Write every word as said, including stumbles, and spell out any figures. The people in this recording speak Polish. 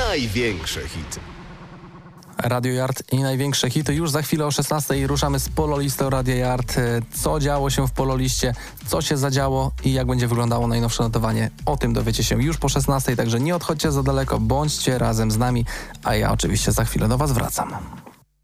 największe hity. Radio Yard i największe hity. Już za chwilę o szesnastej ruszamy z Pololistą Radia Yard. Co działo się w Pololiście, co się zadziało i jak będzie wyglądało najnowsze notowanie. O tym dowiecie się już po szesnastej, także nie odchodźcie za daleko, bądźcie razem z nami, a ja oczywiście za chwilę do Was wracam.